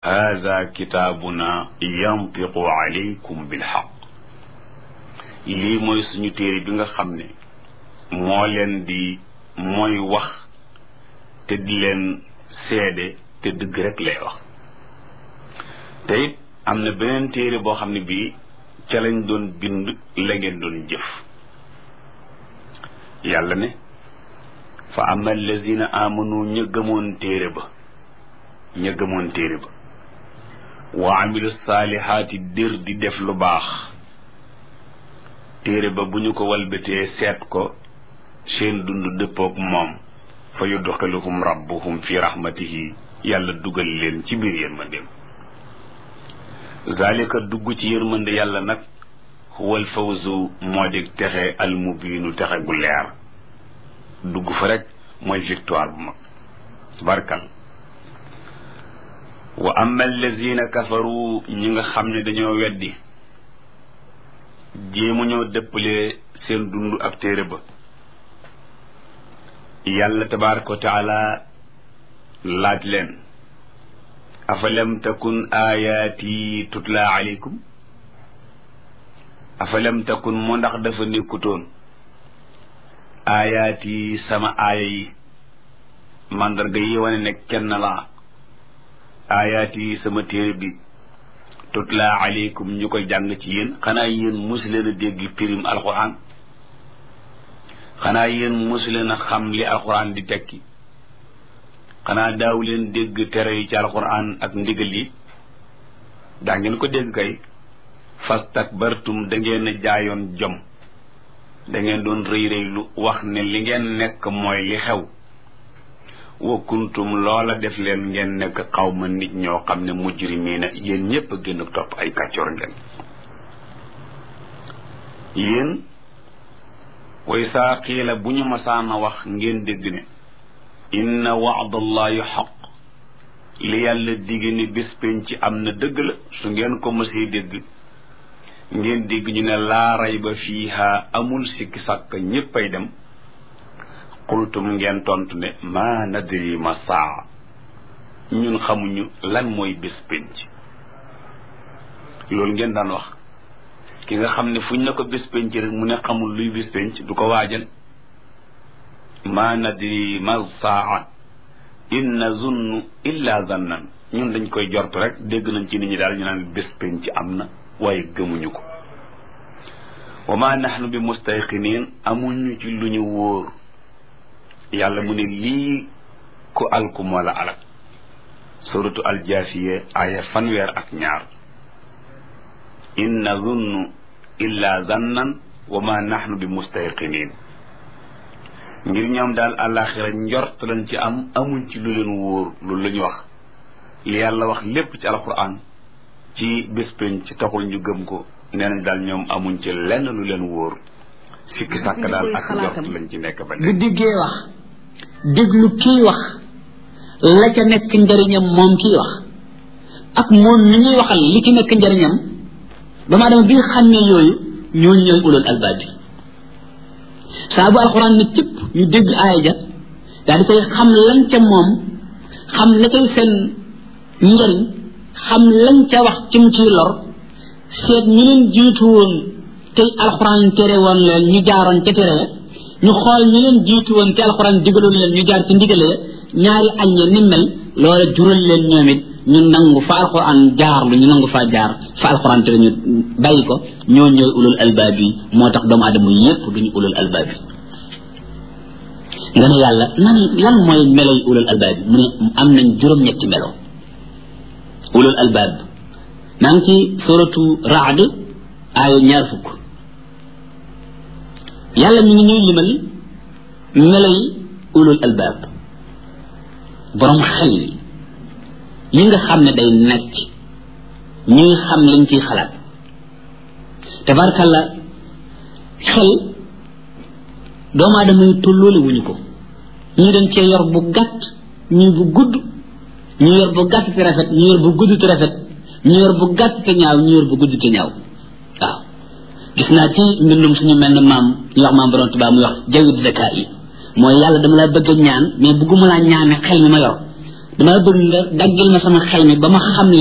haada kitaabuna yantiqu alaykum bilxaq lii mooy suñu téere bi nga xam ne moo leen di mooy wax te di leen seede te dëgg rek lay wax. te it am na beneen téere boo xam ne bii ca lañ doon bind la ngeen doon jëf. yàlla ne fa ama allazina amanu ña gëmoon téere ba wa amilu saalihaati dir di def lu baax. téere ba bu ñu ko walbatee seet ko seen dund dëppook moom fa yudxiluhum rabbuhum fi rahmatihi yàlla dugal leen ci biir yërmandeem. zalika dugg ci yërmande yàlla nag huwal fawzu moo di texe almubiinu texe gu leer. dugg fa rek mooy victoire bu mag barkal. wa amma allazina kafaru ñi nga xam ne dañoo weddi jéemu ñoo dëppalee seen dund ak téere ba yàlla tabaraka wa taala laaj leen afalam takun ayaati tutla alaykum afalam takun mu ndax dafa nekkutoon ayaati sama aaya yi mandarga yi wane ne kenn laa ayaati sama téere bi tutla alaykum ñu koy jàng ci yéen xanaa yéen mosu leen a dégg pirim alquran xanaa yéen mosu leen a xam li alquran di tekki xanaa daaw leen dégg tere yi ci alquran ak ndigal yi daa ngeen ko dégg kay fastakbartum da ngeen a jaayoon jom da ngeen doon rëy rëylu wax ne li ngeen nekk mooy li xew wa kuntum loola def leen ngeen nekk xawma nit ñoo xam ne mujrimiina yéen ñépp a gën a topp ay kàccoor ngeen. yéen way saa xiila bu ñu masaana wax ngeen dégg ne inna wa'dallahi xaq li yàlla digge ni bés penc ci am na dëgg la su ngeen ko mësee dégg ngeen dégg ñu ne laa rayba fiiha amul sikki sàkk ñéppay dem qultum ngeen tontu ne maa nadri ma saa ñun xamuñu lan mooy bés penc. loolu ngeen daan wax ki nga xam ne fuñ na ko bés penc rek mu ne xamul luy bés penc du ko waajal. maa nadri ma saa in nazunnu illa zannan ñun dañ koy jort rek dégg nañ ci nit ñi daal ñu naan bés penc am na waaye gëmuñu ko. wa ma nahnu bi mustayqinin amuñu ci lu ñu wóor. yàlla mu ne lii ku alku moo la alak. suratu aljaasiya aya 102. in nazunnu illa zannan wa ma nahnu bi mustayqinin ngir ñoom daal àllaaxira njort lañ ci am amuñ ci lu leen wóor loolu la ñu wax. li yàlla wax lépp ci alquran ci bés pénc ci taxul ñu gëm ko nee nañ daal ñoom amuñ ci lenn lu leen wóor. sikki sàkk daal ak njort lañ ci nekk ba bu diggee wax déglu kii wax la ca nekk njëriñam moom kii wax ak moom mi ñuy waxal li ci nekk njëriñam dama dama bi nga xam ne yooyu ñooñu ñooy ulul albaab bi saa bu alxuraan ne cëpp ñu dégg aaya ja daal di koy xam lañ ca moom xam la koy seen njëriñ xam lañ ca wax ci mu ciy lor seet ñu leen jiitu woon tey alxuraan tere woon leen ñu jaaroon ca tere ñu xool ñu leen jiitu woon te alxuraan digaloon leen ñu jaar ci ndigalee ñaari aññe ni mel loola jural leen ñoom it ñu nangu fa alxuraan jaar lu ñu nangu faa jaar fa alxuraan tere ñu bàyyi ko ñoo ñooy ulul albaab yi moo tax doomu aadama yépp duñu ulul albaab yi. nga ne yàlla lan mooy meloy ulul albaab yi mu ne am nañ juróom-ñetti melo. ulul albaab maa ngi ci suratu Ra'd aaya 20 yàlla mi ngi ñuy limal meloy ulul albaab borom xel yi nga xam ne day necc ñuy xam lañ ciy xalaat tabarkalla xel doomu aadama yi tolloole wuñu ko ñii dañ cee yor bu gàtt ñii bu gudd ñu yor bu gàtt te rafet ñu yor bu gudd te rafet ñu yor bu gàtt te ñaaw ñu yor bu gudd te ñaaw waaw gis naa ci mbindum suñu mel ne maam ñu wax maam borom Tuubaa muy wax jawit zakaa yi mooy yàlla dama la bëgg a ñaan mais bëgguma laa ñaane xel mi ma yor dama la bëgg nga daggal ma sama xel mi ba ma xam